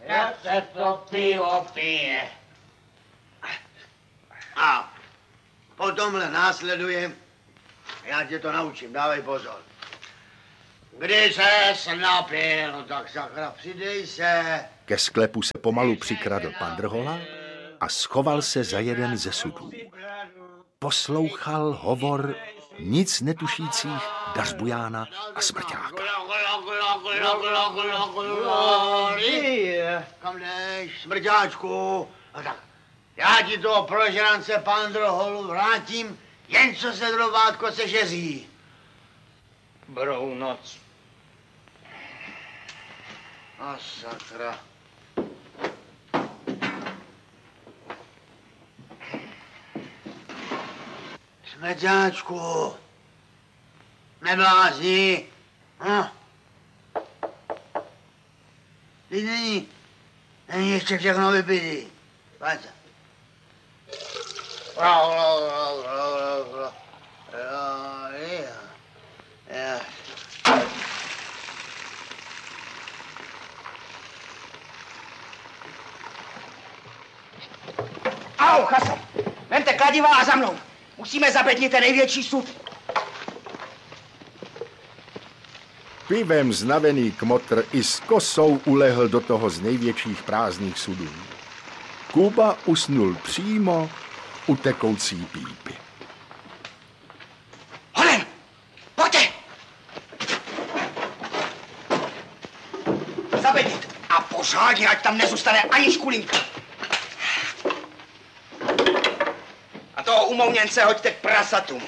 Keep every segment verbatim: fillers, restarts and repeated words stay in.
Jak se to pivo pije. A potomhle následuje, já tě to naučím, dávej pozor. Když ses napil, tak sakra, přidej se. Ke sklepu se pomalu přikradl pan Drhola a schoval se za jeden ze sudů. Poslouchal hovor nic netušících Dařbujána a Smrťáka. Kam jdeš, Smrťáčku? A tak, já ti toho prožrance pan Drholu vrátím, jen co se drobátko sežeří. Brou noc. A sakra. Smrťáčku, neblázni. Hm. Teď není, není ještě všechno vypitý. Pojď se. Ro, ro, ro, ro, ro, ro. Jo, jo. Jo. Au, Chaso, vemte kladiva a za mnou. Musíme zabednit ten největší sud. Pivem znavený kmotr i s kosou ulehl do toho z největších prázdných sudů. Kuba usnul přímo u tekoucí pípy. Honem, pojďte! Zabednit a pořádně, ať tam nezůstane ani škulinka. A toho umouněnce hoďte k prasatům.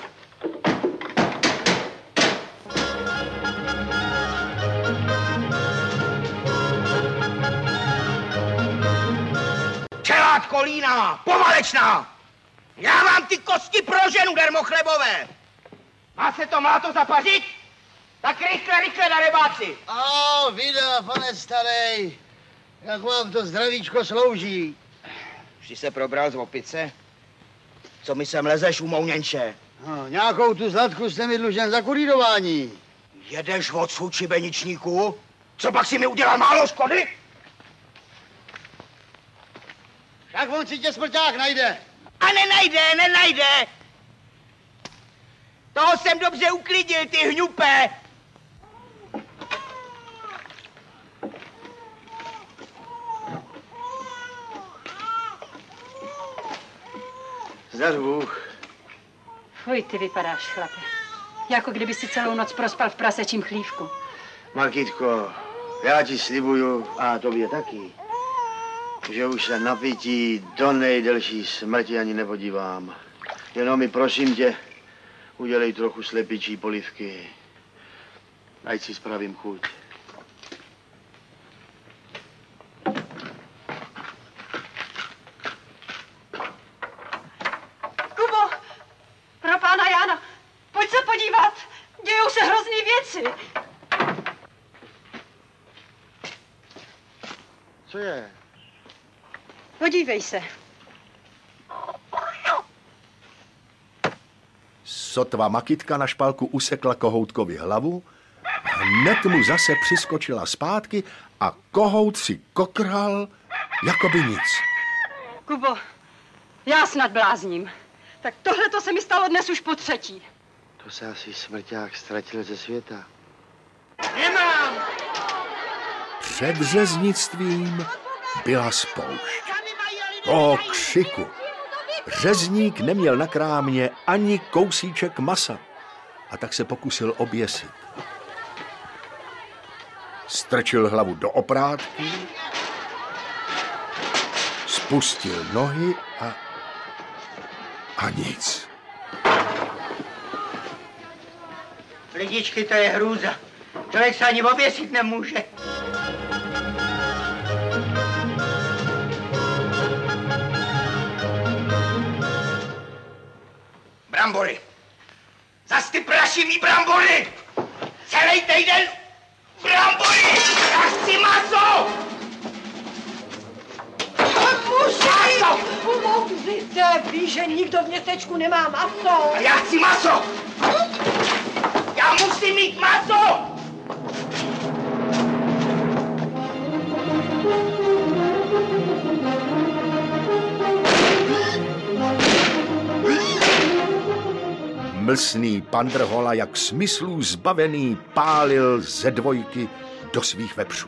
Čelát kolína, pomalečná! Já vám ty kosti proženu, dermochlebové! Má se to mláto zapařit? Tak rychle, rychle na rebáci! A vida, pane starej, jak vám to zdravíčko slouží? Jsi se probral z opice? Co mi sem lezeš, umouněnče? No, nějakou tu zlatku jste mi dlužen za kurýrování. Jedeš odsud, šibeničníku? Co pak si mi udělal málo škody? Tak on si tě Smrťák najde. A nenajde, nenajde! Toho jsem dobře uklidil, ty hňupé! Zdař Bůh. Fuj, ty vypadáš, chlape. Jako kdyby si celou noc prospal v prasečím chlívku. Markitko, já ti slibuju, a tobě taky, že už se na pití do nejdelší smrti ani nepodívám. Jenom mi prosím tě, udělej trochu slepičí polivky. Ať si spravím chuť. Kubo, pro pána Jana, pojď se podívat. Dějou se hrozný věci. Co je? Podívej se. Sotva Makitka na špalku usekla kohoutkovi hlavu, hned mu zase přiskočila zpátky a kohout si kokrhal, jako by nic. Kubo, já snad blázním. Tak tohle to se mi stalo dnes už po třetí. To se asi Smrťák ztratil ze světa. Nemám! Před řeznictvím byla spoušť. O křiku. Řezník neměl na krámě ani kousíček masa a tak se pokusil oběsit. Strčil hlavu do oprátky, spustil nohy a... a nic. Lidičky, to je hrůza. Člověk se ani oběsit nemůže. Brambory. Zas ty prašivý brambory. Celý týden brambory. Já chci maso. Muži, pomozte, víš, že nikdo v městečku nemá maso. A já chci maso. Já musím mít maso. Mlsný Pandrhola, jak smyslů zbavený, pálil ze dvojky do svých vepřů.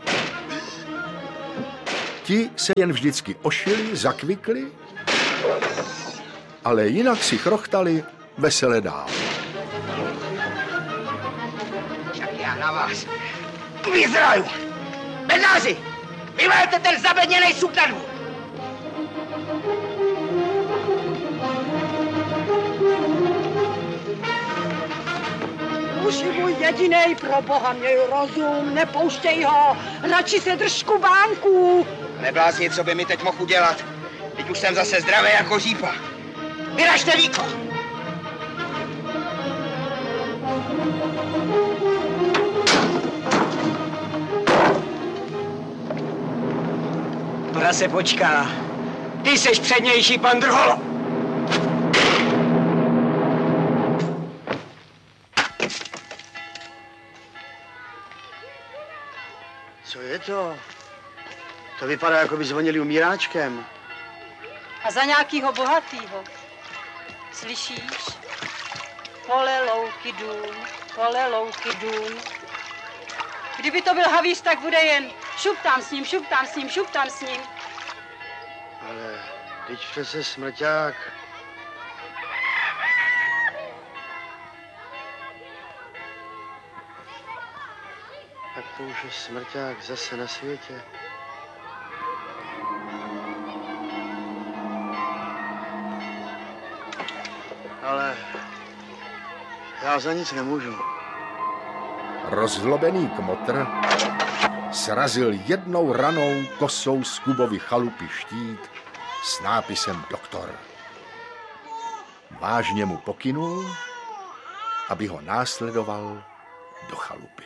Ti se jen vždycky ošili, zakvikli, ale jinak si chrochtali vesele dál. Tak já na vás vyzraju. Bednáři, vyvelte ten zabedněnej sup na dvůr. Muži můj jedinej, pro boha měj rozum, nepouštěj ho, radši se drž kubánků. Neblázni, co by mi teď mohl udělat. Teď už jsem zase zdravý jako řípa. Vyražte víko! Ona se počká. Ty seš přednější, Pandrholo. Co je to? To vypadá, jako by zvonili umíráčkem. A za nějakýho bohatýho. Slyšíš? Pole, louky, dům, pole, louky, dům. Kdyby to byl havíř, tak bude jen šup tam s ním, šup tam s ním, šup tam s ním. Ale teď přece smrťák. Tak to už je smrťák zase na světě. Ale já za nic nemůžu. Rozlobený kmotr srazil jednou ranou kosou z Kubovy chalupy štít s nápisem doktor. Vážně mu pokynul, aby ho následoval do chalupy.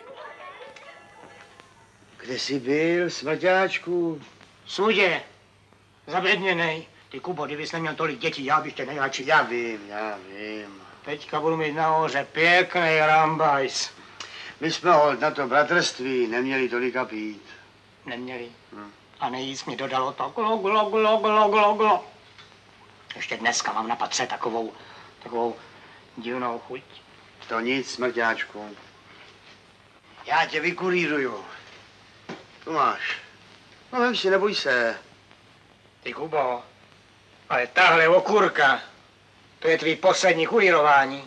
Kde jsi byl, smrťáčku? Sudě, zabedněnej. Ty Kubo, kdybys neměl tolik dětí, já bych tě nejradši. Já vím, já vím. Teďka budu mít nahoře pěkný rambajs. My jsme holt na to bratrství neměli tolika pít. Neměli. Hm. A nejíc mi dodalo to glo, glo, glo, glo, glo, glo. Ještě dneska mám na patře takovou, takovou divnou chuť. To nic, smrťáčku. Já tě vykurýruju. Tu máš. No vem si, neboj se. Ty Kubo, ale tahle okurka, to je tvý poslední kurýrování.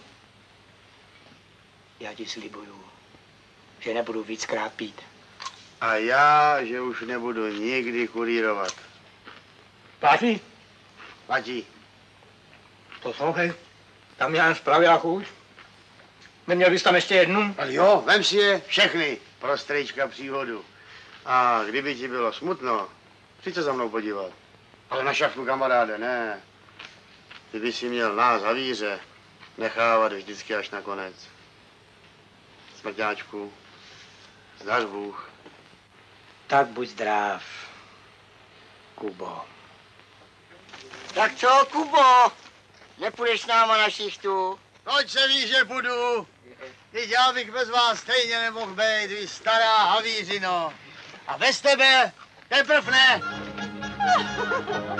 Já ti slibuju, že nebudu víckrát pít. A já, že už nebudu nikdy kurírovat. Platí? Platí. Poslouchej, tam já spravila chuť. Neměl bys tam ještě jednu? Ale jo, vem si je všechny pro strejčka příhodu. A kdyby ti bylo smutno, přijď se za mnou podívat. Ale na šachtu, kamaráde, ne. Ty by si měl nás, havíře, nechávat vždycky až na konec. Smrťáčku, zdař Bůh. Tak buď zdrav, Kubo. Tak co, Kubo? Nepůjdeš s náma na šichtu? Proč se ví, že půjdu? Teď já bych bez vás stejně nemohl být, vy stará havířino. A bez tebe teprv ne.